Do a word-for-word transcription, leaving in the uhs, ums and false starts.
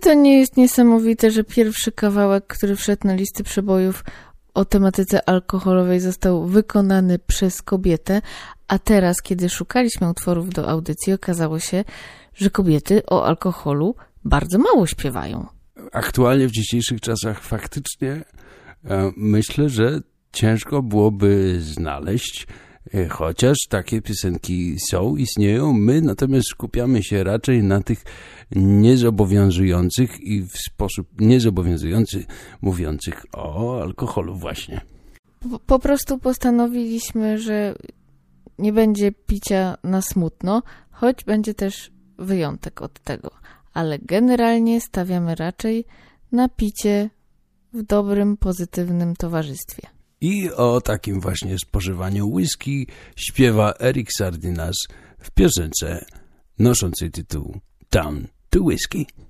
to nie jest niesamowite, że pierwszy kawałek, który wszedł na listy przebojów o tematyce alkoholowej, został wykonany przez kobietę, a teraz, kiedy szukaliśmy utworów do audycji, okazało się, że kobiety o alkoholu bardzo mało śpiewają. Aktualnie w dzisiejszych czasach faktycznie e, myślę, że ciężko byłoby znaleźć, e, chociaż takie piosenki są, istnieją. My natomiast skupiamy się raczej na tych niezobowiązujących i w sposób niezobowiązujący mówiących o alkoholu właśnie. Po, po prostu postanowiliśmy, że nie będzie picia na smutno, choć będzie też wyjątek od tego. Ale generalnie stawiamy raczej na picie w dobrym, pozytywnym towarzystwie. I o takim właśnie spożywaniu whisky śpiewa Eric Sardinas w piosence noszącej tytuł Down to Whiskey.